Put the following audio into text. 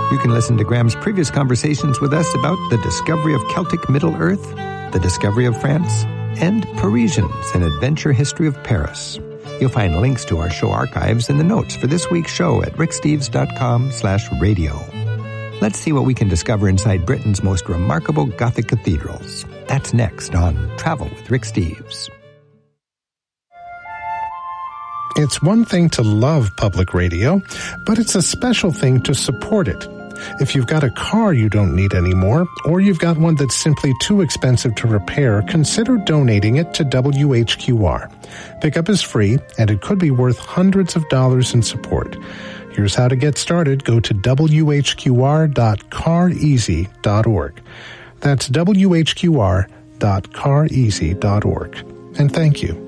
You can listen to Graham's previous conversations with us about the discovery of Celtic Middle-earth, the discovery of France, and Parisians, an adventure history of Paris. You'll find links to our show archives in the notes for this week's show at ricksteves.com/radio. Let's see what we can discover inside Britain's most remarkable Gothic cathedrals. That's next on Travel with Rick Steves. It's one thing to love public radio, but it's a special thing to support it. If you've got a car you don't need anymore, or you've got one that's simply too expensive to repair, consider donating it to WHQR. Pickup is free, and it could be worth hundreds of dollars in support. Here's how to get started. Go to whqr.careasy.org. That's whqr.careasy.org. And thank you.